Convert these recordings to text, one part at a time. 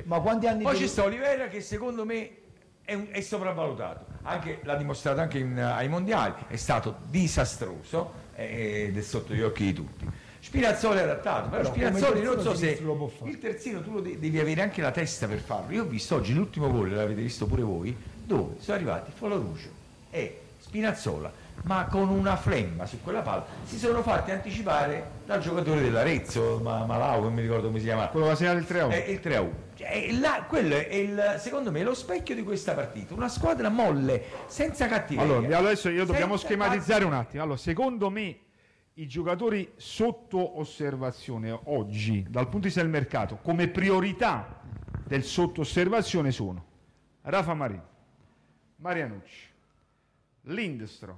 Ma quanti anni Poi ci sta Oliveira che secondo me è sopravvalutato, l'ha dimostrato anche ai mondiali, è stato disastroso ed è sotto gli occhi di tutti. Spinazzola è adattato, però Spinazzola non so se il terzino tu devi avere anche la testa per farlo. Io ho visto oggi l'ultimo gol, l'avete visto pure voi, dove sono arrivati Foloruccio e Spinazzola, ma con una flemma su quella palla si sono fatti anticipare dal giocatore dell'Arezzo, Malau, non mi ricordo come si chiama, quello che ha segnato il 3-1. Il 3-1. Quello è secondo me lo specchio di questa partita, una squadra molle, senza cattiveria. Allora adesso dobbiamo schematizzare un attimo. Allora, secondo me i giocatori sotto osservazione oggi dal punto di vista del mercato come priorità del sotto osservazione sono Rafa Marin, Marianucci, Lindstrom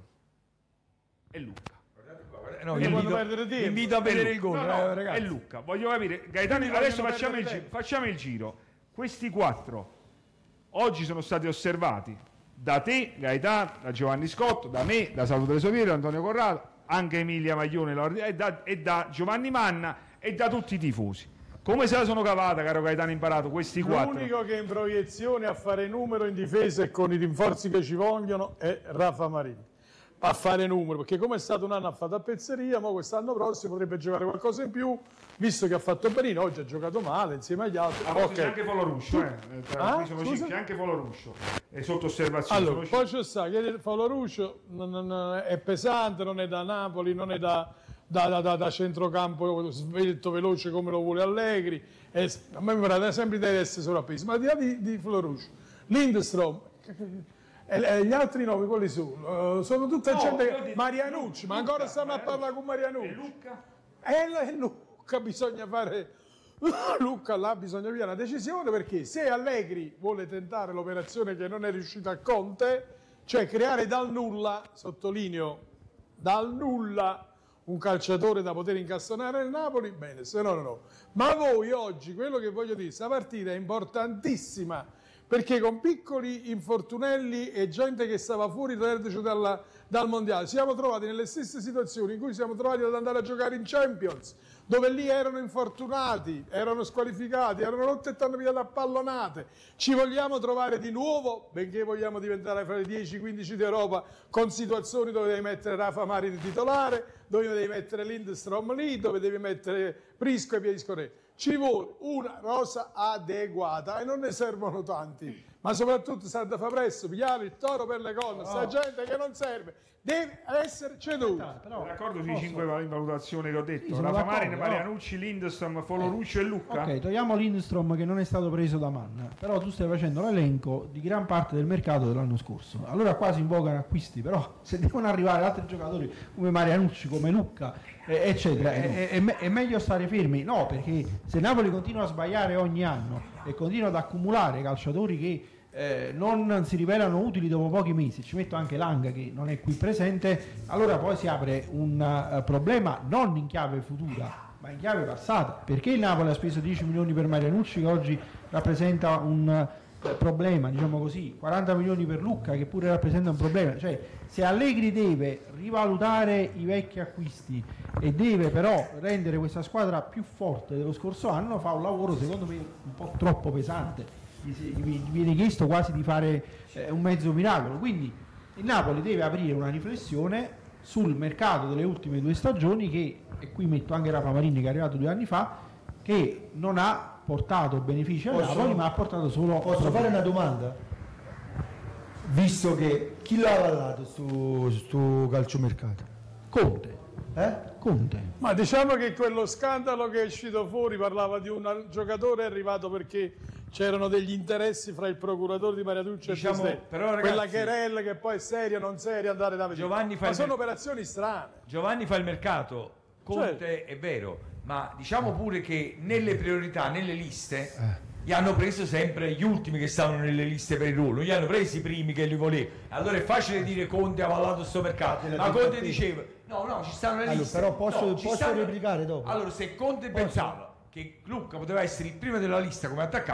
e Luca. No, invito a vedere il gol, ragazzi. E Luca, voglio capire, Gaetano, adesso facciamo il giro. Questi 4 oggi sono stati osservati da te, Gaetano, da Giovanni Scotto, da me, da Salvatore Soviero, da Antonio Corrado, anche Emilia Maglione e da Giovanni Manna e da tutti i tifosi. Come se la sono cavata, caro Gaetano, imparato questi 4? L'unico che è in proiezione a fare numero in difesa e con i rinforzi che ci vogliono è Rafa Marini. A fare numero, perché come è stato un anno ha fatto a pezzeria, ma quest'anno prossimo potrebbe giocare qualcosa in più, visto che ha fatto benino, oggi ha giocato male insieme agli altri. C'è anche Foloruscio, c'è anche Foloruscio, è sotto osservazione. Allora, poi c'è sta che Foloruscio è pesante, non è da Napoli, non è da centrocampo svelto, veloce come lo vuole Allegri, a me mi pare sempre di essere sovrappeso, ma al di là di Foloruscio, Lindstrom, e gli altri nomi quali sono? Sono tutta gente. Marianucci, ma ancora stiamo a parlare con Marianucci. E Luca bisogna fare. Luca là bisogna avere una decisione, perché se Allegri vuole tentare l'operazione che non è riuscita a Conte, cioè creare dal nulla, sottolineo, dal nulla un calciatore da poter incastonare nel Napoli, bene, se no no. Ma voi oggi, quello che voglio dire, questa partita è importantissima, perché con piccoli infortunelli e gente che stava fuori dal mondiale siamo trovati nelle stesse situazioni in cui siamo trovati ad andare a giocare in Champions, dove lì erano infortunati, erano squalificati, erano rotti e t'hanno via da pallonate. Ci vogliamo trovare di nuovo, benché vogliamo diventare fra i 10-15 d'Europa, con situazioni dove devi mettere Rafa Marin titolare, dove devi mettere Lindstrom lì, dove devi mettere Prisco e via discorrendo. Ci vuole una rosa adeguata e non ne servono tanti, ma soprattutto sarà fa presto pigliare il toro per le corna. Sta gente che non serve deve essere ceduta. D'accordo sui 5 valutazioni che ho detto: sì, Rafa Marin, Marianucci, Lindstrom, Foloruscio e Luca. Ok, togliamo Lindstrom che non è stato preso da Manna, però tu stai facendo l'elenco di gran parte del mercato dell'anno scorso. Allora qua si invocano acquisti, però se devono arrivare altri giocatori come Marianucci, come Luca, eccetera, è meglio stare fermi. No, perché se Napoli continua a sbagliare ogni anno e continua ad accumulare calciatori che non si rivelano utili dopo pochi mesi, ci metto anche Langa che non è qui presente, allora poi si apre un problema non in chiave futura ma in chiave passata. Perché il Napoli ha speso 10 milioni per Marianucci, che oggi rappresenta un problema, diciamo così, 40 milioni per Lucca, che pure rappresenta un problema. Cioè, se Allegri deve rivalutare i vecchi acquisti e deve però rendere questa squadra più forte dello scorso anno, fa un lavoro secondo me un po' troppo pesante. Gli viene chiesto quasi di fare un mezzo miracolo. Quindi il Napoli deve aprire una riflessione sul mercato delle ultime 2 stagioni, che, e qui metto anche Rafa Marini che è arrivato 2 anni fa, che non ha portato benefici al Napoli, ma ha portato solo... Posso fare una domanda? Visto che chi l'ha avallato sto calciomercato? Conte. Conte. Ma diciamo che quello scandalo che è uscito fuori parlava di un giocatore arrivato perché c'erano degli interessi fra il procuratore di Marianucci e però, ragazzi, quella querella che poi è seria, non seria, andare da vedere. Ma sono operazioni strane. Giovanni fa il mercato, Conte è vero, ma diciamo pure che nelle priorità, nelle liste gli hanno preso sempre gli ultimi che stavano nelle liste per il ruolo, non gli hanno presi i primi che li volevano. Allora è facile dire Conte ha avallato sto mercato, ma Conte diceva no, ci stanno le liste. Però posso replicare dopo. Allora, se Conte pensava che Lucca poteva essere il primo della lista come attaccante,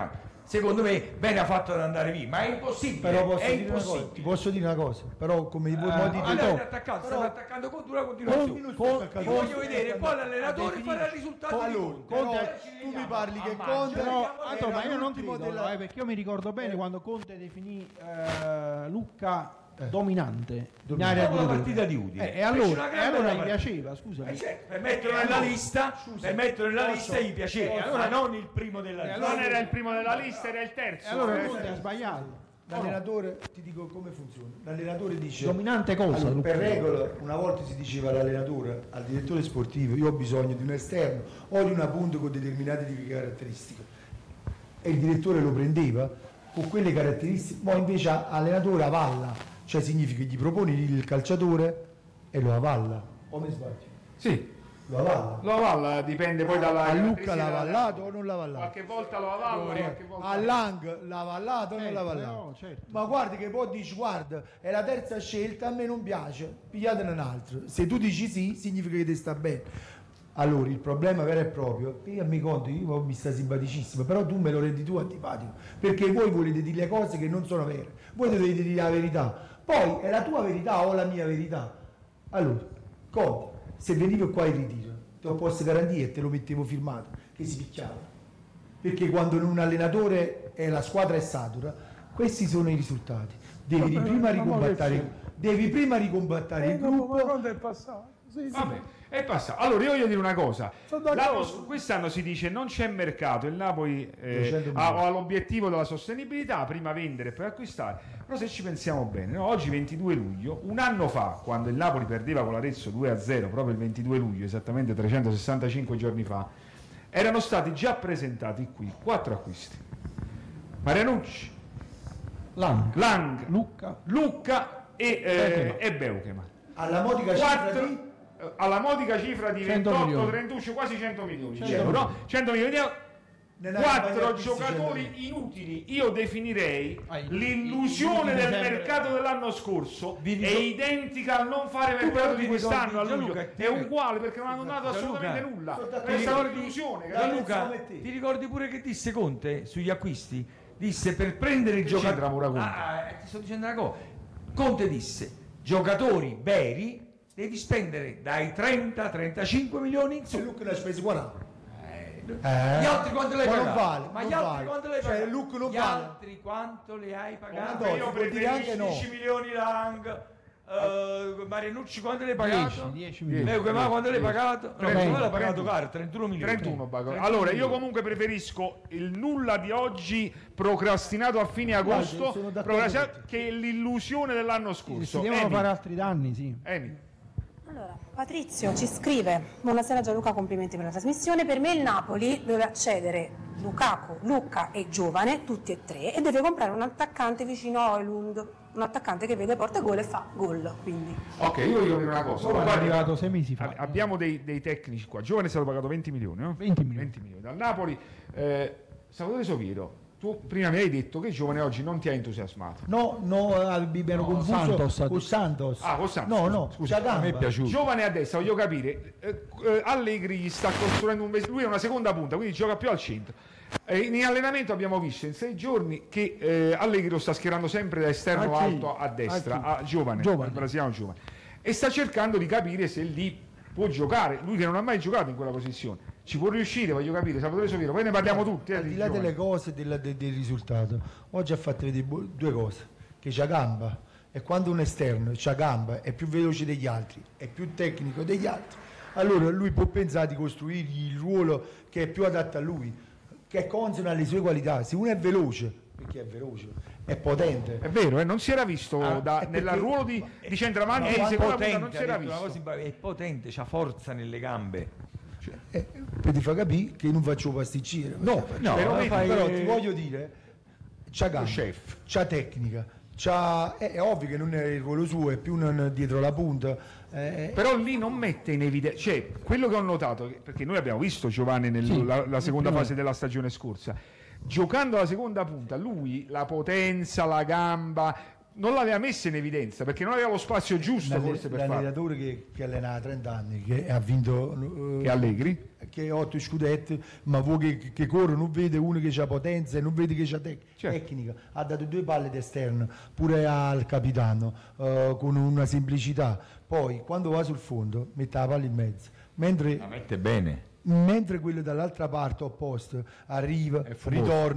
secondo me bene ha fatto ad andare via, ma è impossibile. Però è impossibile. ti posso dire una cosa, però come voi State attaccando con dura continuazione. Io voglio vedere poi l'allenatore farà il risultato. Allora, tu mi parli che Conte Ma io non ti l'ultimo dico, perché io mi ricordo bene quando Conte definì Lucca dominante in area di la rigore. partita di Udine. E allora gli piaceva, scusami. Per metterlo nella lista, gli piaceva. Allora non il primo della lista. Non era il primo della lista, era il terzo. E allora Conte ha sbagliato. L'allenatore, ti dico come funziona. L'allenatore dice Dominante cosa? allora, per regola, una volta si diceva all'allenatore, al direttore sportivo, io ho bisogno di un esterno o di una punta con determinate caratteristiche. E il direttore lo prendeva con quelle caratteristiche, poi invece allenatore avalla, cioè significa che gli proponi il calciatore e lo avalla. O mi sbaglio? Sì, Lo avalla. lo avalla, dipende poi dalla... A Lucca l'ha avallato o non l'ha avallato? Qualche volta lo avalla, qualche volta... A Lang l'ha avallato o non l'ha avallato? no, certo. Ma guardi che poi dici guarda, è la terza scelta, a me non piace, pigliatene un altro. Se tu dici sì, significa che ti sta bene. Allora il problema vero e proprio, io mi conto, io mi sta simpaticissimo, però tu me lo rendi tu antipatico, perché voi volete dire le cose che non sono vere, voi dovete dire la verità, poi è la tua verità o la mia verità. Allora, Conte, se venivo qua in ritiro, te lo posso garantire e te lo mettevo firmato, che si picchiava, perché quando un allenatore e la squadra è satura, questi sono i risultati, devi prima ricombattare il gruppo. Quando è passato? Sì, sì. Vabbè, è passato. Allora io voglio dire una cosa. Sono d'accordo. Quest'anno si dice non c'è mercato, il Napoli 200 ha l'obiettivo della sostenibilità, prima vendere e poi acquistare. Però se ci pensiamo bene, no? Oggi 22 luglio, un anno fa, quando il Napoli perdeva con l'Arezzo 2-0, proprio il 22 luglio, esattamente 365 giorni fa, erano stati già presentati qui 4 acquisti. Marianucci, Lang, Lucca e Beukeman. Alla modica cifra di Alla modica cifra di 100 28, milioni. 31, quasi 100 milioni. 100 Euro, no? 100 milioni di euro. nella 4 campagna giocatori acquisti inutili. Io definirei il l'illusione di del dicembre. mercato dell'anno scorso Vi dico- è identica al non fare Tu mercato però di ti quest'anno a ricordi, luglio. Gianluca, È uguale perché non hanno dato assolutamente Gianluca, nulla. sono È d'accordo. stata Ricordi- un'illusione. Gianluca, come te. ti ricordi pure che disse Conte sugli acquisti? Disse per prendere i c'entra giocatori. Mura Conte? Ti sto dicendo una cosa. Conte disse: giocatori veri devi spendere dai 30-35 milioni in Se su. Luke ne ha spesi 40. Gli altri quanto le hai Ma non pagati? vale, Ma non gli altri vale. quanto le hai Cioè, pagati? Luke non Gli vale. altri quanto le hai pagati? No, Io si può dire anche no. 10 milioni Lang. Marianucci quanto l'hai pagato? 10 milioni. Ma quando l'hai pagato? No, 31, l'ha pagato 31. caro, 31 milioni. 31 Baco. 31 Allora io milioni. comunque preferisco il nulla di oggi procrastinato a fine agosto sono d'accordo procrastinato, con te. che l'illusione dell'anno Si scorso. devono Emi, fare altri danni, sì. Emi. Allora, Patrizio ci scrive: buonasera Gianluca, complimenti per la trasmissione. Per me il Napoli deve accedere Lukaku, Lucca e Giovane, tutti e tre, e deve comprare un attaccante vicino a Oilund, un attaccante che vede porta gol e fa gol. Quindi Ok, io voglio dire una cosa. Giovane è Guarda, arrivato 6 mesi fa. abbiamo dei tecnici qua. Giovane è stato pagato 20 milioni, no? 20 milioni. 20 milioni. Dal Napoli, Salvatore Soviero, tu prima mi hai detto che Giovane oggi non ti ha entusiasmato. No, abbiamo No, confuso Santos. con Santos. Ah, con Santos, No, scusa. Giagamba. A me è piaciuto. Giovane a destra, voglio capire, Allegri gli sta costruendo lui è una seconda punta, quindi gioca più al centro. In allenamento abbiamo visto in 6 giorni che Allegri lo sta schierando sempre da esterno A chi? alto a destra, A a Giovane, Giovane. il brasiliano Giovane, e sta cercando di capire se lì può giocare, lui che non ha mai giocato in quella posizione, ci può riuscire, voglio capire, Salvatore Soviero, poi ne parliamo tutti. Al di là Giovane. delle cose del risultato, oggi ha fatto vedere due cose, che c'ha gamba, e quando un esterno c'ha gamba è più veloce degli altri, è più tecnico degli altri, allora lui può pensare di costruirgli il ruolo che è più adatto a lui, che è consono alle sue qualità. Se uno è veloce, perché è veloce, è potente. È vero, non si era visto è nel perché- ruolo di centravanti No, di ma seconda potente, punta, non si era ha detto una visto. cosa è potente, c'ha forza nelle gambe. Per ti fa capire che non faccio pasticcere. No, però vedi, però ti voglio dire, c'ha gamba, chef. c'ha tecnica, è ovvio che non è il ruolo suo, è più dietro la punta. Però lì non mette in evidenza, cioè quello che ho notato, perché noi abbiamo visto Giovanni la seconda fase della stagione scorsa, giocando la seconda punta, lui la potenza, la gamba, non l'aveva messa in evidenza perché non aveva lo spazio giusto forse per farlo. L'allenatore che allena da 30 anni, che ha vinto Che Allegri? che ha 8 scudetti, ma voi che corre non vede uno che ha potenza e non vede che ha tecnica, ha dato 2 palle d'esterno pure al capitano con una semplicità, poi quando va sul fondo mette la palla in mezzo, La mette bene. mentre quello dall'altra parte opposta arriva, È famoso. ritorna